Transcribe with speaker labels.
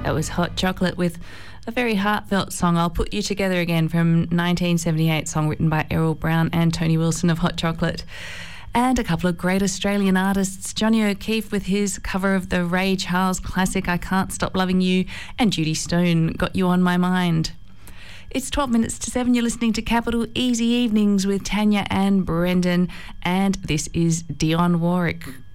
Speaker 1: That was Hot Chocolate with a very heartfelt song, I'll Put You Together Again, from 1978, song written by Errol Brown and Tony Wilson of Hot Chocolate. And a couple of great Australian artists, Johnny O'Keefe with his cover of the Ray Charles classic I Can't Stop Loving You, and Judy Stone, Got You On My Mind. It's 12 minutes to 7. You're listening to Capital Easy Evenings with Tanya and Brendan, and this is Dionne Warwick.